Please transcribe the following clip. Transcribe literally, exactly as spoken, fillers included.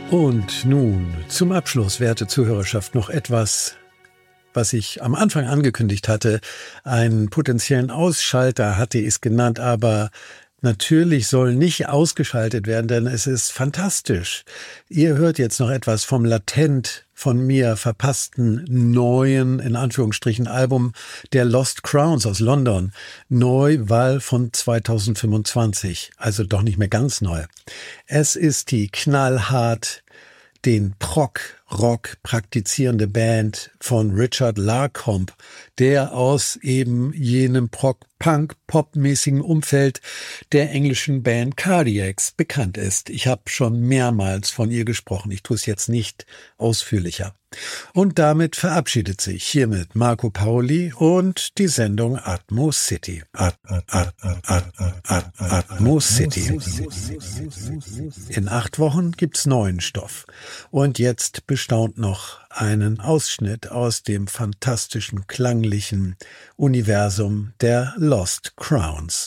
Und nun zum Abschluss, werte Zuhörerschaft, noch etwas, was ich am Anfang angekündigt hatte. Einen potenziellen Ausschalter hatte ich es genannt, aber natürlich soll nicht ausgeschaltet werden, denn es ist fantastisch. Ihr hört jetzt noch etwas vom latent von mir verpassten neuen, in Anführungsstrichen, Album der Lost Crowns aus London. Neuwahl von zweitausendfünfundzwanzig, also doch nicht mehr ganz neu. Es ist die knallhart den Prog-Rock praktizierende Band von Richard Larcombe, der aus eben jenem Prog-Punk-Pop-mäßigen Umfeld der englischen Band Cardiacs bekannt ist. Ich habe schon mehrmals von ihr gesprochen, ich tue es jetzt nicht ausführlicher. Und damit verabschiedet sich hiermit Marco Paoli und die Sendung Atmo City. At, at, at, at, at, at, Atmo City. In acht Wochen gibt's neuen Stoff. Und jetzt bestaunt noch einen Ausschnitt aus dem fantastischen klanglichen Universum der Lost Crowns.